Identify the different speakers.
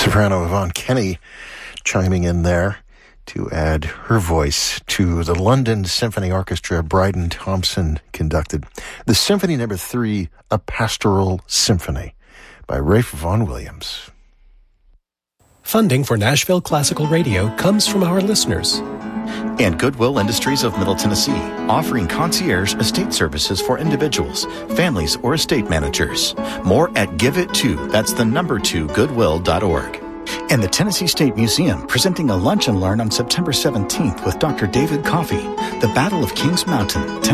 Speaker 1: Soprano Yvonne Kenny chiming in there to add her voice to the London Symphony Orchestra Bryden Thompson conducted the Symphony No. 3, A Pastoral Symphony by Ralph Vaughan Williams.
Speaker 2: Funding for Nashville Classical Radio comes from our listeners.
Speaker 3: And Goodwill Industries of Middle Tennessee, offering concierge estate services for individuals, families, or estate managers. More at GiveIt2, that's the number 2, goodwill.org. And the Tennessee State Museum, presenting a lunch and learn on September 17th with Dr. David Coffey, The Battle of Kings Mountain, Tennessee.